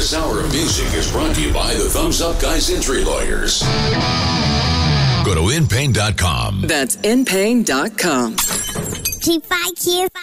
This hour of music is brought to you by the Thumbs Up Guys Injury Lawyers. Go to InPain.com. That's InPain.com. G5Q.